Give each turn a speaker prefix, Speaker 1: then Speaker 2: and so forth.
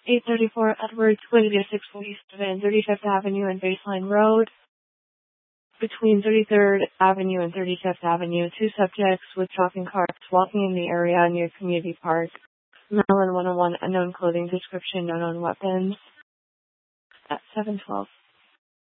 Speaker 1: 834 Edwards Way, 6 East Van 35th Avenue and Baseline Road. Between 33rd Avenue and 35th Avenue, 2 subjects with shopping carts walking in the area near Community Park. Maryland 101, unknown clothing description, unknown weapons. At 7:12.